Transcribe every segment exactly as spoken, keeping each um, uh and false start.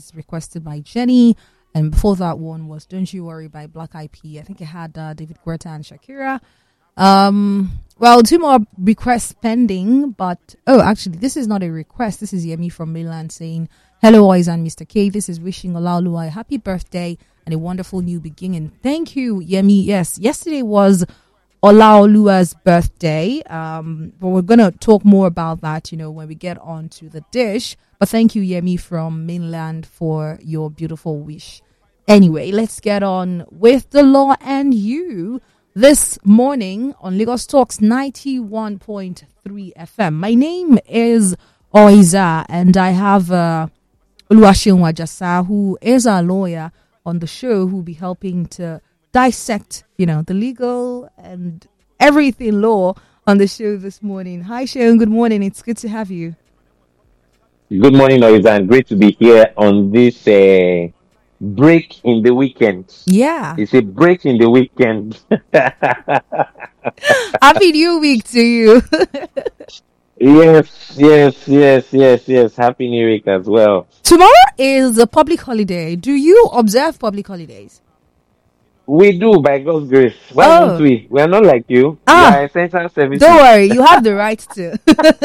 It's requested by Jenny. And before that one was Don't You Worry by Black Eyed Peas. I think it had uh, David Guetta and Shakira. Um, well, two more requests pending, but oh, actually, this is not a request. This is Yemi from Mainland saying, "Hello, Ois and Mister K. This is wishing Olaoluwa a happy birthday and a wonderful new beginning." Thank you, Yemi. Yes, yesterday was Olaoluwa's birthday. Um, but we're gonna talk more about that, you know, when we get on to the dish. But thank you, Yemi from Mainland, for your beautiful wish. Anyway, let's get on with the law and you. This morning on Lagos Talks ninety-one point three F M. My name is Oiza, and I have uh, Oluwaseun Wajasa, who is our lawyer on the show, who will be helping to dissect, you know, the legal and everything law on the show this morning. Hi, Seun. Good morning. It's good to have you. Good morning, Oiza, and great to be here on this uh, break in the weekend. Yeah. It's a break in the weekend. Happy New Week to you. Yes, yes, yes, yes, yes. Happy New Week as well. Tomorrow is a public holiday. Do you observe public holidays? We do, by God's grace. Why won't Oh. we? We are not like you. We Ah, are essential services. don't worry. You have the right to.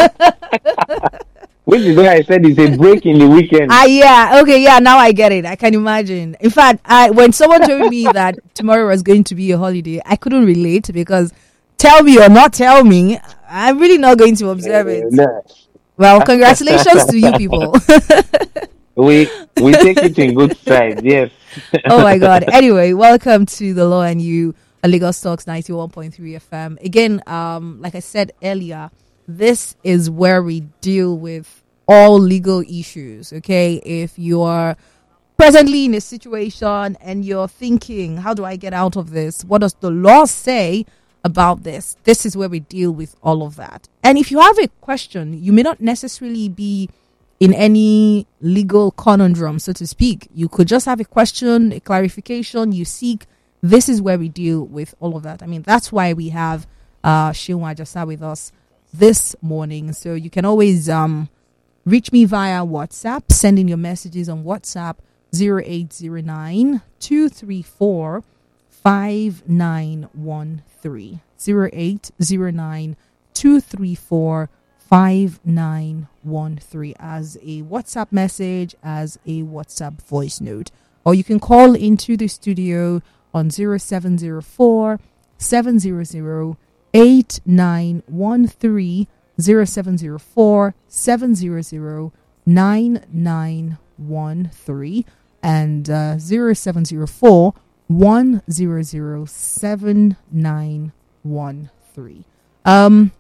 Which is why I said it's a break in the weekend. Ah, yeah. Okay, yeah. Now I get it. I can imagine. In fact, I when someone told me that tomorrow was going to be a holiday, I couldn't relate because tell me or not tell me, I'm really not going to observe it. No. Well, congratulations to you people. We we take it in good stride, yes. Oh my God. Anyway, welcome to the Law and You, a Lagos Talks ninety-one point three F M. Again, um, like I said earlier, this is where we deal with all legal issues, okay? If you're presently in a situation and you're thinking, how do I get out of this? What does the law say about this? This is where we deal with all of that. And if you have a question, you may not necessarily be in any legal conundrum, so to speak. You could just have a question, a clarification you seek. This is where we deal with all of that. I mean, that's why we have uh, Seun Wajasa with us this morning. So you can always um, reach me via WhatsApp. Send in your messages on WhatsApp zero eight zero nine, two three four, five nine one three. zero eight zero nine, two three four, five nine one three as a WhatsApp message, as a WhatsApp voice note. Or you can call into the studio on zero seven zero four, seven zero zero, eight nine one three, zero seven zero four, seven zero zero, nine nine one three, and uh, zero seven zero four, one zero zero, seven nine one three. Um,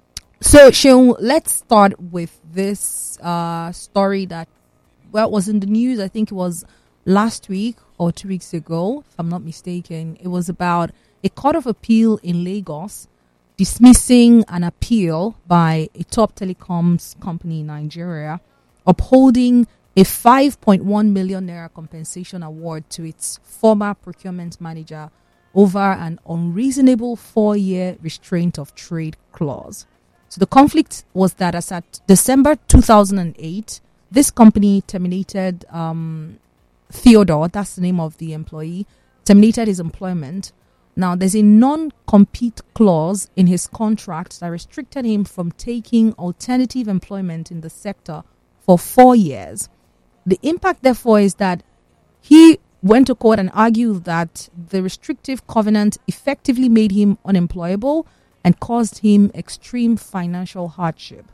so, Seun, let's start with this uh, story that, well, was in the news. I think it was last week or two weeks ago, if I'm not mistaken. It was about a court of appeal in Lagos dismissing an appeal by a top telecoms company in Nigeria, upholding a five point one million naira compensation award to its former procurement manager over an unreasonable four-year restraint of trade clause. So the conflict was that as at December two thousand eight, this company terminated um, Theodore, that's the name of the employee, terminated his employment. Now, there's a non-compete clause in his contract that restricted him from taking alternative employment in the sector for four years. The impact, therefore, is that he went to court and argued that the restrictive covenant effectively made him unemployable and caused him extreme financial hardship.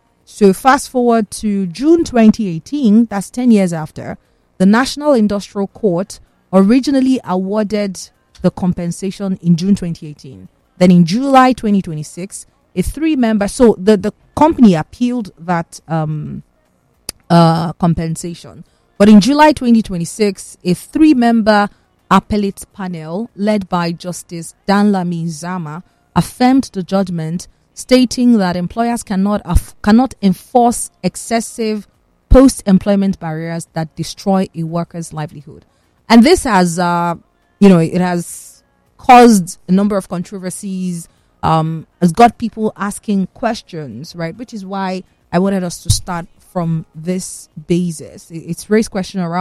So fast forward to June twenty eighteen, that's ten years after, the National Industrial Court originally awarded the compensation in June twenty eighteen. Then in July twenty twenty-six, a three-member, so the, the company appealed that um, uh, compensation. But in July twenty twenty-six, a three-member appellate panel led by Justice Danlami Zama affirmed the judgment, stating that employers cannot af- cannot enforce excessive post-employment barriers that destroy a worker's livelihood. And this has, uh, you know, it has caused a number of controversies, um, has got people asking questions, right? Which is why I wanted us to start from this basis. It's raised question around